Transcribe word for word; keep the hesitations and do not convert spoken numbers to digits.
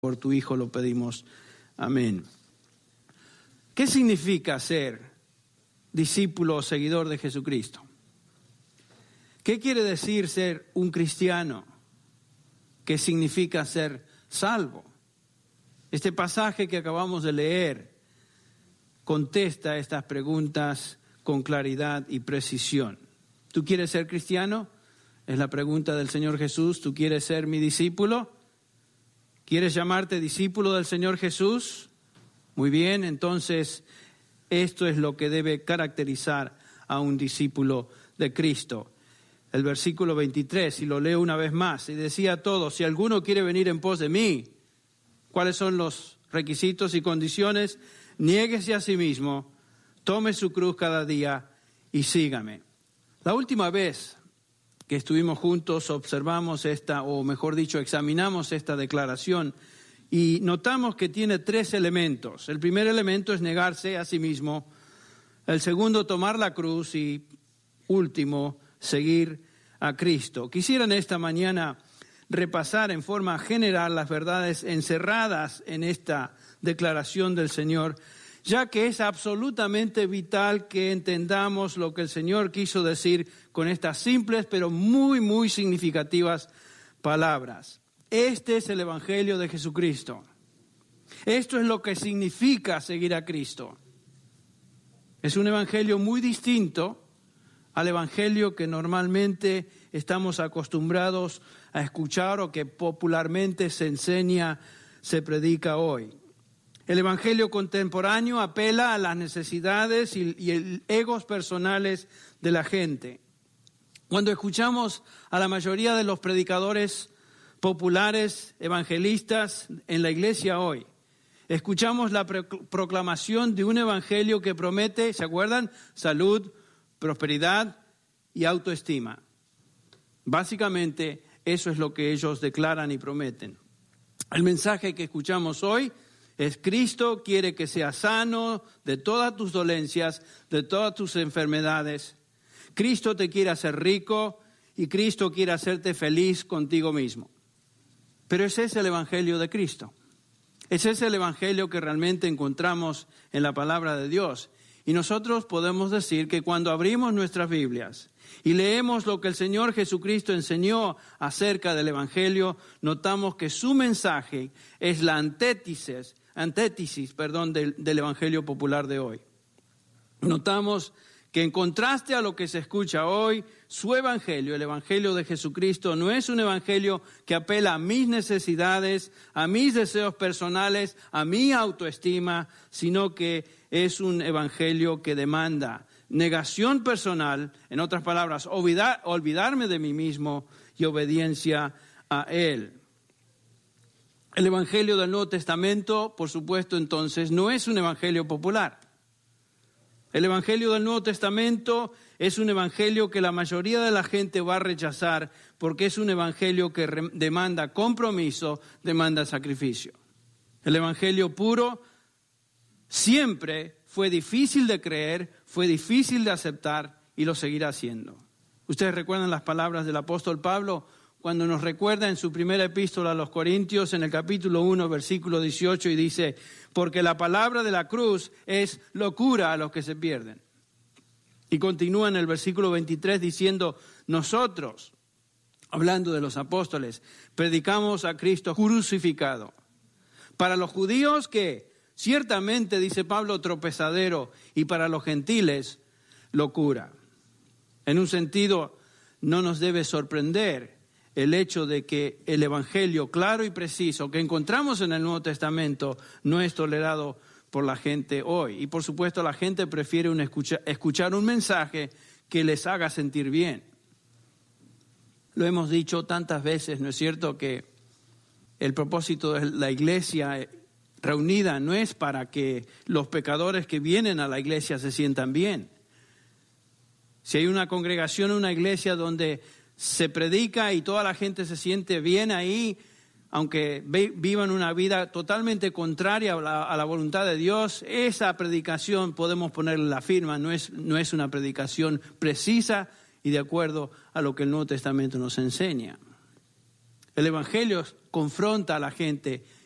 Por tu Hijo lo pedimos. Amén. ¿Qué significa ser discípulo o seguidor de Jesucristo? ¿Qué quiere decir ser un cristiano? ¿Qué significa ser salvo? Este pasaje que acabamos de leer contesta estas preguntas con claridad y precisión. ¿Tú quieres ser cristiano? Es la pregunta del Señor Jesús. ¿Tú quieres ser mi discípulo? ¿Quieres llamarte discípulo del Señor Jesús? Muy bien, entonces esto es lo que debe caracterizar a un discípulo de Cristo. El versículo veintitrés, y lo leo una vez más, y decía a todos: si alguno quiere venir en pos de mí, ¿cuáles son los requisitos y condiciones? Niéguese a sí mismo, tome su cruz cada día y sígame. La última vez que estuvimos juntos observamos esta, o mejor dicho, examinamos esta declaración y notamos que tiene tres elementos. El primer elemento es negarse a sí mismo, el segundo, tomar la cruz, y último, seguir a Cristo. Quisiera en esta mañana repasar en forma general las verdades encerradas en esta declaración del Señor, ya que es absolutamente vital que entendamos lo que el Señor quiso decir con estas simples pero muy, muy significativas palabras. Este es el Evangelio de Jesucristo. Esto es lo que significa seguir a Cristo. Es un evangelio muy distinto al evangelio que normalmente estamos acostumbrados a escuchar o que popularmente se enseña, se predica hoy. El evangelio contemporáneo apela a las necesidades y, y el egos personales de la gente. Cuando escuchamos a la mayoría de los predicadores populares, evangelistas en la iglesia hoy, escuchamos la proclamación de un evangelio que promete, ¿se acuerdan? Salud, prosperidad y autoestima. Básicamente, eso es lo que ellos declaran y prometen. El mensaje que escuchamos hoy es: Cristo quiere que seas sano de todas tus dolencias, de todas tus enfermedades. Cristo te quiere hacer rico y Cristo quiere hacerte feliz contigo mismo. Pero ese es el evangelio de Cristo. Ese es el evangelio que realmente encontramos en la palabra de Dios. Y nosotros podemos decir que cuando abrimos nuestras Biblias y leemos lo que el Señor Jesucristo enseñó acerca del evangelio, notamos que su mensaje es la antítesis, antítesis, perdón, del, del evangelio popular de hoy. Notamos que en contraste a lo que se escucha hoy, su evangelio, el evangelio de Jesucristo, no es un evangelio que apela a mis necesidades, a mis deseos personales, a mi autoestima, sino que es un evangelio que demanda negación personal, en otras palabras, olvidar, olvidarme de mí mismo y obediencia a Él. El evangelio del Nuevo Testamento, por supuesto, entonces, no es un evangelio popular. El evangelio del Nuevo Testamento es un evangelio que la mayoría de la gente va a rechazar porque es un evangelio que re- demanda compromiso, demanda sacrificio. El evangelio puro siempre fue difícil de creer, fue difícil de aceptar y lo seguirá siendo. Ustedes recuerdan las palabras del apóstol Pablo cuando nos recuerda en su primera epístola a los Corintios, en el capítulo uno, versículo dieciocho, y dice: porque la palabra de la cruz es locura a los que se pierden. Y continúa en el versículo veintitrés diciendo: nosotros, hablando de los apóstoles, predicamos a Cristo crucificado. Para los judíos, que ciertamente, dice Pablo, tropezadero, y para los gentiles, locura. En un sentido, no nos debe sorprender el hecho de que el evangelio claro y preciso que encontramos en el Nuevo Testamento no es tolerado por la gente hoy. Y por supuesto la gente prefiere un escucha, escuchar un mensaje que les haga sentir bien. Lo hemos dicho tantas veces, ¿no es cierto?, que el propósito de la iglesia reunida no es para que los pecadores que vienen a la iglesia se sientan bien. Si hay una congregación, una iglesia donde se predica y toda la gente se siente bien ahí, aunque vivan una vida totalmente contraria a la, a la voluntad de Dios, esa predicación podemos ponerle la firma, no es, no es una predicación precisa y de acuerdo a lo que el Nuevo Testamento nos enseña. El Evangelio confronta a la gente